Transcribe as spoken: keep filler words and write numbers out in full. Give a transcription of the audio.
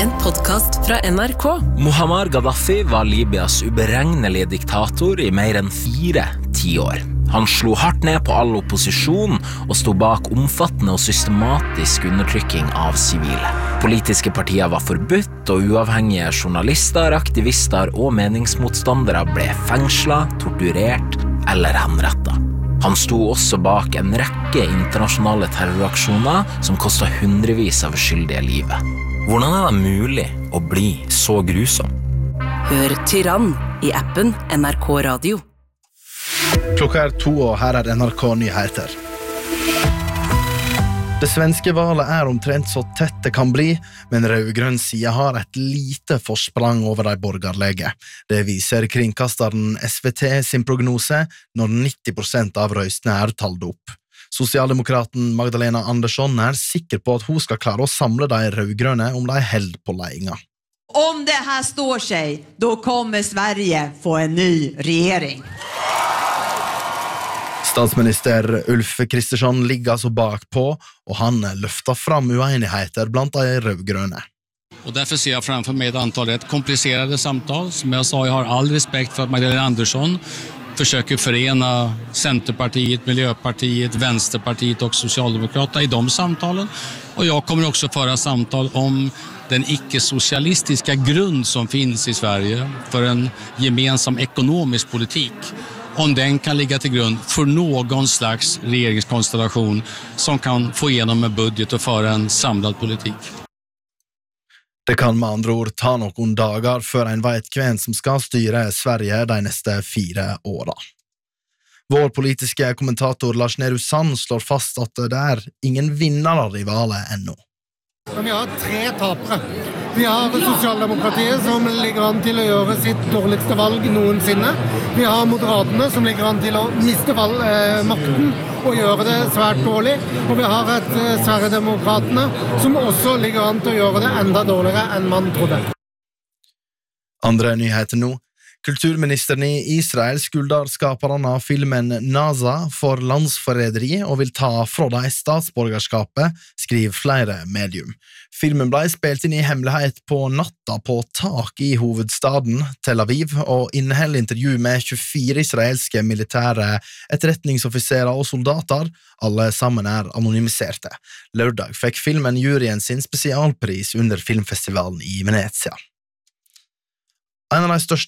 En podcast fra N R K. Muammar Gaddafi var Libyas uberegnelige diktator i mer enn fire tiår. Han slo hardt ned på all opposisjon og sto bak omfattende og systematisk undertrykking av sivile. Politiske partier var forbudt, og uavhengige journalister, aktivister og meningsmotstandere ble fengslet, torturert eller henrettet. Han sto også bak en rekke internasjonale terroraksjoner som kostet hundrevis av uskyldige livet. Hvordan er det mulig å bli så grusom? Hør Tyrann i appen N R K Radio. Klokka er to, og her er N R K Nyheter. Det svenske valet er omtrent så tett det kan bli, men rød-grønn side har et lite forsprang over de borgerlege. Det viser kringkasteren S V T sin prognose når nitti prosent av røystene er talt opp. Sosialdemokraten Magdalena Andersson er sikker på at hun skal klare å samle de rød-grønne om de held på ledelsen. Om det här står sig, då kommer Sverige få en ny regering. Statsminister Ulf Kristersson ligger altså bakpå, og han løfter fram uenigheter blant de rød-grønne. Och därför ser jag framför mig ett antal rätt komplicerade samtal. Som jag sa, jag har all respekt för att Magdalena Andersson försöker förena Centerpartiet, Miljöpartiet, Vänsterpartiet och Socialdemokraterna i de samtalen. Och jag kommer också föra samtal om den icke-socialistiska grund som finns i Sverige för en gemensam ekonomisk politik. Om den kan ligga till grund för någon slags regeringskonstellation som kan få igenom en budget och föra en samlad politik. Det kan med andre ord ta noen dager før en vet hvem som skal styre Sverige de neste fire åra. Vår politiske kommentator Lars Nehru Sand slår fast at det er ingen vinnere i valet ennå. Vi har tre tapere. Vi har Sosialdemokratiet som ligger an til å gjøre sitt dårligste valg noensinne. Vi har Moderaterne som ligger an til å miste valg, eh, makten og gjøre det svært dårlig. Og vi har et eh, Sverigedemokratene som også ligger an til å gjøre det enda dårligere enn man trodde. Andre nyheter nå. Kulturministeren i Israel skulder skaperne av filmen Naza for landsforræderi og vil ta fra de statsborgerskapet, skriver flere medium. Filmen ble spilt inn i hemmelighet på natta på tak i hovedstaden, Tel Aviv, og inneholder intervju med tjuefire israelske militære etterretningsoffiserer og soldater, alle sammen er anonymiserte. Lørdag fikk filmen juryen sin spesialpris under filmfestivalen i Venezia. En av de største